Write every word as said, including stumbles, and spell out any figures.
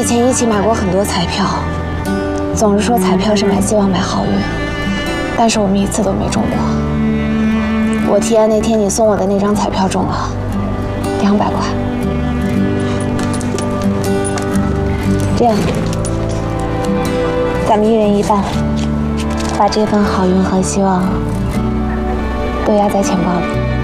前一起买过很多彩票，总是说彩票是买希望买好运，但是我们一次都没中过。我提案那天你送我的那张彩票中了，两百块。这样，咱们一人一半，把这份好运和希望都压在钱包里。